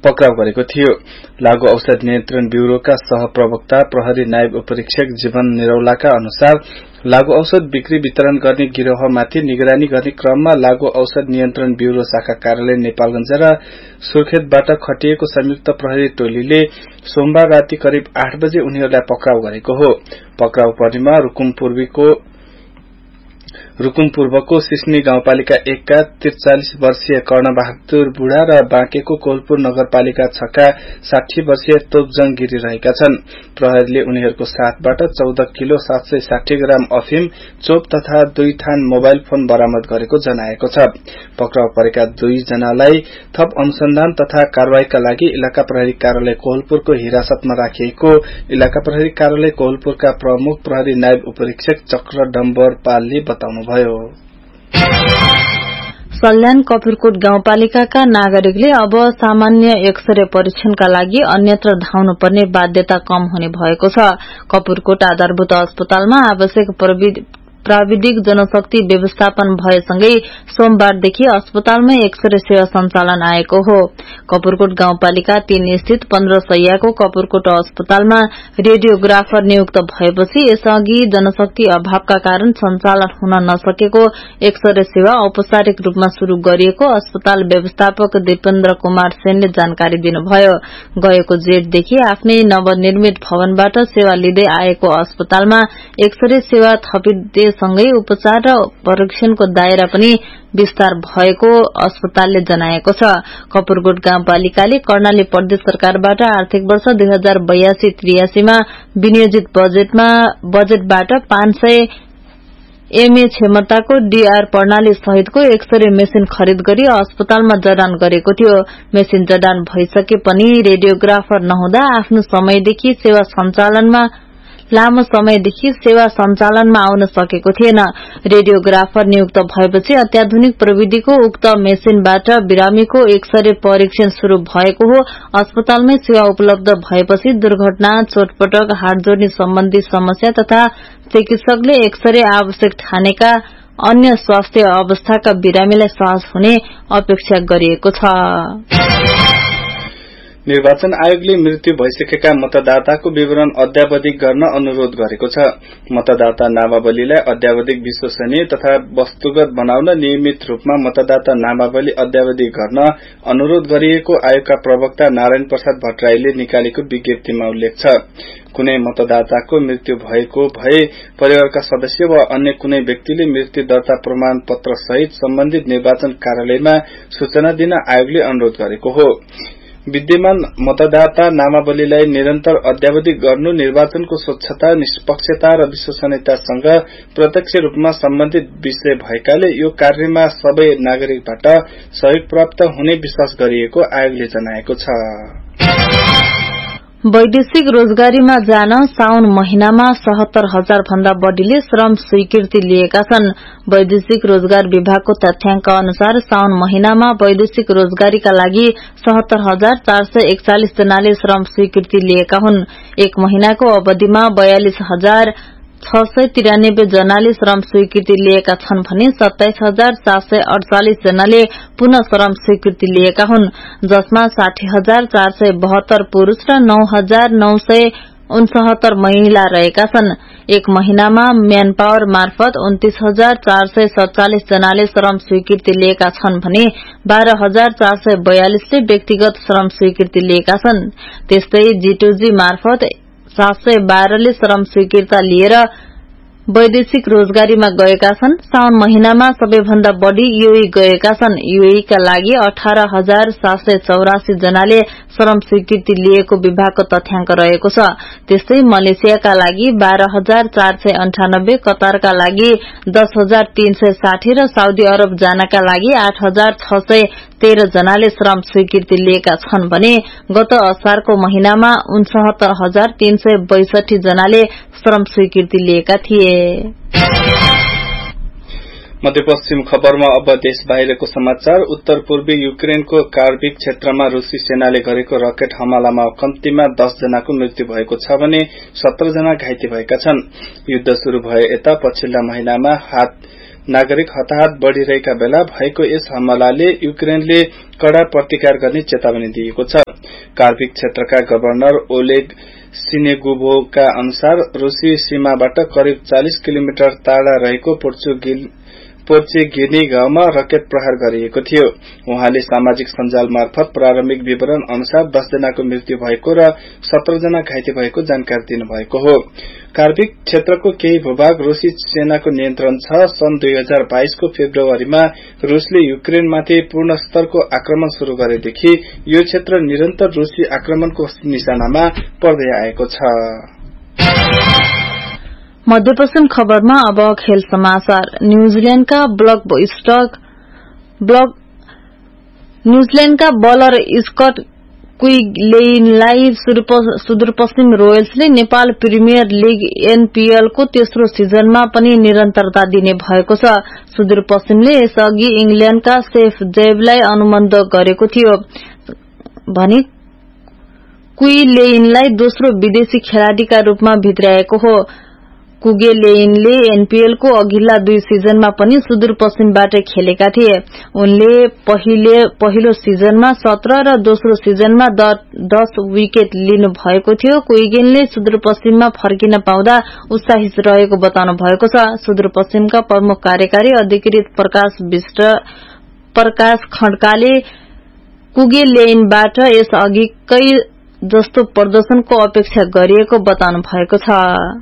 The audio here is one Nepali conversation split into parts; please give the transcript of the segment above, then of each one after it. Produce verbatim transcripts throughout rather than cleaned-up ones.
पक्राउ गरेको थियो। लागू औषध नियन्त्रण ब्यूरोका सहप्रवक्ता प्रहरी नायब उपरीक्षक जीवन निरौलाका अनुसार लागू औषध बिक्री वितरण गर्ने गिरोहमाथि निगरानी गर्ने क्रममा लागू औषध नियन्त्रण ब्यूरो शाखा कार्यालय नेपालगञ्ज र सुर्खेतबाट खटिएको संयुक्त प्रहरी टोलीले सोमबार राति करिब आठ बजे उनीहरूलाई पक्राउ गरेको हो। पक्राउ पर्नेमा रुकुम पूर्वीको रुकुम पूर्वको सिस्नी गाउँपालिका एक का त्रिचालिस वर्षीय कर्णबहादुर बुढा र बाँकेको कोलपुर नगरपालिका छ का साठी वर्षीय तोपजङ गिरी रहेका छन्। प्रहरीले उनीहरूको साथबाट चौध किलो सात सय साठी ग्राम अफिम, चोप तथा दुई थान मोबाइल फोन बरामद गरेको जनाएको छ। पक्राउ परेका दुई जनालाई थप अनुसन्धान तथा कारवाहीका लागि इलाका प्रहरी कार्यालय कोहलपुरको हिरासतमा राखिएको इलाका प्रहरी कार्यालय कोहलपुरका प्रमुख प्रहरी नायब उपरीक्षक चक्र डम्बर पालले बताउनुभयो। सल्यान कपुरकोट गाउँपालिकाका नागरिकले अब सामान्य एक्सरे परीक्षणका लागि अन्यत्र धाउनु पर्ने बाध्यता कम हुने भएको छ। कपुरकोट आधारभूत अस्पतालमा आवश्यक प्राविधिक जनशक्ति व्यवस्थापन भएसँगै सोमबारदेखि अस्पतालमै एक्सरे सेवा सञ्चालन आएको हो। कपुरकोट गाउँपालिका तीन स्थित पन्ध्र सयको कपुरकोट अस्पतालमा रेडियोग्राफर नियुक्त भएपछि यसअघि जनशक्ति अभावका कारण सञ्चालन हुन नसकेको एक्सरे सेवा औपचारिक रूपमा शुरू गरिएको अस्पताल व्यवस्थापक दीपेन्द्र कुमार सेनले जानकारी दिनुभयो। गएको जेठदेखि आफ्नै नवनिर्मित भवनबाट सेवा लिँदै आएको अस्पतालमा एक्सरे सेवा थपिँदै सँगै उपचार र परीक्षणको दायरा पनि विस्तार भएको अस्पतालले जनाएको छ। कपुरकोट गाउँपालिकाले कर्णाली प्रदेश सरकारबाट आर्थिक वर्ष दुई हजार बयासी त्रियासीमा विनियोजित बजेटमा बजेटबाट पाँच सय एमए क्षमताको डीआर प्रणाली सहितको एक्सरे मेसिन खरिद गरी अस्पतालमा जडान गरेको थियो। मेसिन जडान भइसके पनि रेडियोग्राफर नहुँदा आफ्नो समयदेखि सेवा सञ्चालनमा लामो समयदेखि सेवा सञ्चालनमा आउन सकेको थिएन। रेडियोग्राफर नियुक्त भएपछि अत्याधुनिक प्रविधिको उक्त मेसिनबाट बिरामीको एक्सरे परीक्षण शुरू भएको हो। अस्पतालमै सेवा उपलब्ध भएपछि दुर्घटना, चोटपटक, हाड जोड्ने सम्बन्धी समस्या तथा चिकित्सकले एक्सरे आवश्यक ठानेका अन्य स्वास्थ्य अवस्थाका बिरामीलाई सहज हुने अपेक्षा गरिएको छ। निर्वाचन आयोगले मृत्यु भइसकेका मतदाताको विवरण अद्यावधिक गर्न अनुरोध गरेको छ। मतदाता नामावलीलाई अद्यावधिक विश्वसनीय तथा वस्तुगत बनाउन नियमित रूपमा मतदाता नामावली अद्यावधिक गर्न अनुरोध गरिएको आयोगका प्रवक्ता नारायण प्रसाद भट्टराईले निकालेको विज्ञप्तिमा उल्लेख छ। कुनै मतदाताको मृत्यु भएको भए परिवारका सदस्य वा अन्य कुनै व्यक्तिले मृत्यु दर्ता प्रमाण पत्र सहित सम्बन्धित निर्वाचन कार्यालयमा सूचना दिन आयोगले अनुरोध गरेको हो। विद्यमान मतदाता नामावलीलाई निरन्तर अद्यावधिक गर्नु निर्वाचनको स्वच्छता, निष्पक्षता र विश्वसनीयतासँग प्रत्यक्ष रूपमा सम्बन्धित विषय भएकाले यो कार्यमा सबै नागरिकबाट सहयोग प्राप्त हुने विश्वास गरिएको आयोगले जनाएको छ। वैदेशिक रोजगारीमा जान साउन महिनामा सत्तर हजार भन्दा बढ़ीले श्रम स्वीकृति लिएका छन्। वैदेशिक रोजगार विभागको तथ्याङ्क अनुसार साउन महिनामा वैदेशिक रोजगारीका लागि सत्तर हजार चार सय एकचालिस जनाले श्रम स्वीकृति लिएका हुन्। एक महिनाको अवधिमा बयालिस हजार छ सय तिरानब्बे जनाले श्रम स्वीकृति लिएका छन् भने सत्ताइस हजार सात सय अड़चालिस जनाले पुनः श्रम स्वीकृति लिएका हुन्, जसमा साठी हजार चार सय बहत्तर पुरूष र नौ हजार नौ सय उनसत्तर महिला रहेका छन्। एक महिनामा म्यान पावर मार्फत उन्तीस हजार चार सय सड़चालिस जनाले श्रम स्वीकृति लिएका छन् भने बाह्र हजार चार सय बयालिसले व्यक्तिगत श्रम स्वीकृति लिएका छन्। त्यस्तै जीटूजी मार्फत सात सय बाह्रले श्रम स्वीकृति लिएर वैदेशिक रोजगारीमा गएका छन्। साउन महिनामा सबैभन्दा बढ़ी यूएई गएका छन्। यूएई का लागि अठार हजार सात सय चौरासी जनाले श्रम स्वीकृति लिएको विभागको तथ्याङ्क रहेको छ। त्यस्तै मलेसियाका लागि बाह्र हजार चार सय अन्ठानब्बे, कतारका लागि दस हजार तीन सय साठी र साउदी अरब जानका लागि आठ हजार छ सय तेह्र जनाले श्रम स्वीकृति लिएका छन् भने गत असारको महिनामा उनसत्तर हजार तीन सय बैसठी जनाले श्रम स्वीकृति लिएका थिए। मध्यपश्चिम खबरमा अब देश बाहिरको समाचार। उत्तर पूर्वी युक्रेनको कार्बिक क्षेत्रमा रूसी सेनाले गरेको रकेट हमलामा कम्तीमा दस जनाको मृत्यु भएको छ भने सत्र जना घाइते भएका छन्। युद्ध शुरू भए यता पछिल्ला महिनामा हात नागरिक हताहत बढ़िरहेका बेला भएको यस हमलाले युक्रेनले कड़ा प्रतिकार गर्ने चेतावनी दिएको छ। कार्भिक क्षेत्रका गभर्नर ओलेग सिनेगुभोका अनुसार रूसी सीमाबाट करिब चालीस किलोमिटर टाढा रहेको पोर्चेगिनी गाउँमा रकेट प्रहार गरिएको थियो। उहाँले सामाजिक सञ्जाल मार्फत प्रारम्भिक विवरण अनुसार दस जनाको मृत्यु भएको र सत्र जना घाइते भएको जानकारी दिनुभएको हो। कार्भिक क्षेत्रको केही भूभाग रूसी सेनाको नियन्त्रण छ। सन् दुई हजार बाइस को फेब्रुअरीमा रूसले युक्रेनमाथि पूर्ण स्तरको आक्रमण शुरू गरेदेखि यो क्षेत्र निरन्तर रूसी आक्रमणको निशानामा पर्दै आएको छ। मध्यपश्चिम खबरमा अब खेल समाचार। न्यूजील्याण्डका blockbuster block न्यूजील्याण्डका bowler Scott क्विगलेनलाई Sudurpashchim रोयल्सले Nepal premier league NPL को तेस्रो सिजनमा पनि निरन्तरता दिने भएको छ। सुदूरपश्चिमले यसअघि इंग्ल्याण्डका सेफ जेबलाई अनुबन्ध गरेको थियो भने क्विगलेनलाई दोस्रो विदेशी खेलाड़ीका रूपमा भित्र्याएको हो। कुगेलेनले एनपीएल को अघिल्ला दुई सिजनमा पनि सुदूरपश्चिमबाट खेलेका थिए। उनले पहिले पहिलो सिजनमा सत्र र दोस्रो सिजनमा दस विकेट लिनु भएको थियो। कुगेलेनले सुदूरपश्चिममा फर्किन पाउँदा उत्साहित रहेको बताउनु भएको छ। सुदूरपश्चिमका प्रमुख कार्यकारी अधिकृत प्रकाश विष्ट प्रकाश खड्काले कुगेलेनबाट यसअघिकै जस्तो प्रदर्शनको अपेक्षा गरिएको बताउनु भएको छ।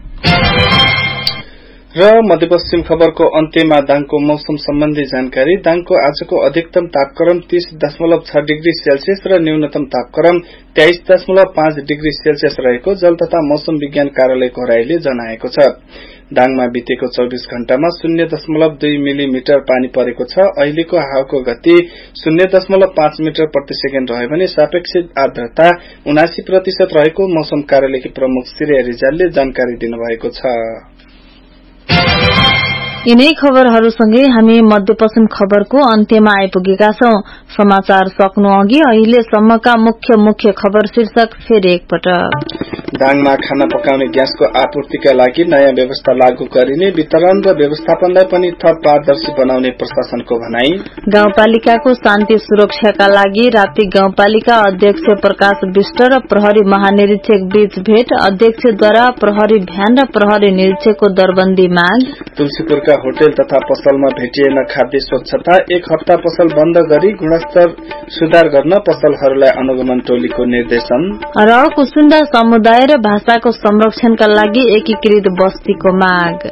र मध्यपश्चिम खबरको अन्त्यमा दाङको मौसम सम्बन्धी जानकारी। दाङको आजको अधिकतम तापक्रम तीस दशमलव छ डिग्री सेल्सियस र न्यूनतम तापक्रम तेइस दशमलव पाँच डिग्री सेल्सियस रहेको जल तथा मौसम विज्ञान कार्यालय घोराईले जनाएको छ। दाङमा बितेको चौबीस घण्टामा शून्य दशमलव दुई मिलिमिटर पानी परेको छ। अहिलेको हावाको गति शून्य दशमलव पाँच मिटर प्रति सेकेण्ड रह्यो भने सापेक्षिक आर्द्रता उनासी प्रतिशत रहेको मौसम कार्यालयकी प्रमुख श्रेय रिजालले जानकारी दिनुभएको छ। यिनै खबरहरूसँगै हामी मध्यपश्चिम खबरको अन्त्यमा आइपुगेका छौं। समाचार सक्नु अघि अहिलेसम्मका मुख्य मुख्य खबर शीर्षक फेरि एकपटक। दाङमा खाना पकाउने ग्यासको आपूर्तिका लागि नयाँ व्यवस्था लागू गरिने, वितरण र व्यवस्थापनलाई पनि थप पारदर्शी बनाउने प्रशासनको भनाई। गाउँपालिकाको शान्ति सुरक्षाका लागि राप्ती गाउँपालिका अध्यक्ष प्रकाश विष्ट र प्रहरी महानिरीक्षक बीच भेट, अध्यक्षद्वारा प्रहरी भ्यान र प्रहरी निरीक्षकको दरबन्दी माग। तुलसीपुरका होटल तथा पसलमा भेटिएन खाद्य स्वच्छता, एक हप्ता पसल बन्द गरी गुणस्तर सुधार गर्न पसलहरूलाई अनुगमन टोलीको निर्देशन। र कुसुण्डा समुदाय र भाषाको संरक्षणका लागि एकीकृत बस्तीको माग।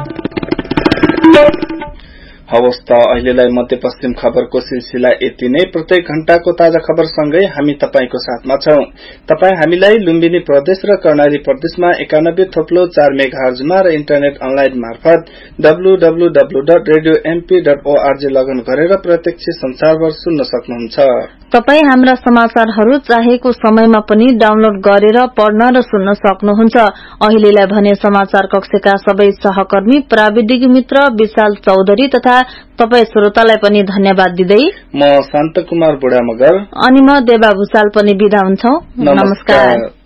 हवस् त अहिलेलाई मध्यपश्चिम खबरको सिलसिला यति नै। प्रत्येक घण्टाको ताजा खबरसँगै हामी तपाईंको साथमा छौं। तपाई हामीलाई लुम्बिनी प्रदेश र कर्णाली प्रदेशमा एकानब्बे थोप्लो चार मेगाहर्जमा र इन्टरनेट अनलाइन मार्फत W W W dot radio MP dot ORG login गरेर प्रत्यक्ष संसारभर सुन्न सक्नुहुन्छ। तपाई हाम्रा समाचारहरू चाहेको समयमा पनि डाउनलोड गरेर पढ्न र सुन्न सक्नुहुन्छ। अहिलेलाई भने समाचार कक्षका सबै सहकर्मी, प्राविधिक मित्र विशाल चौधरी तथा तपाई श्रोतालाई पनि धन्यवाद दिँदै म शान्त कुमार बुढा मगर अनि म देवा भूषाल पनि बिदा हुन्छौ। नमस्कार।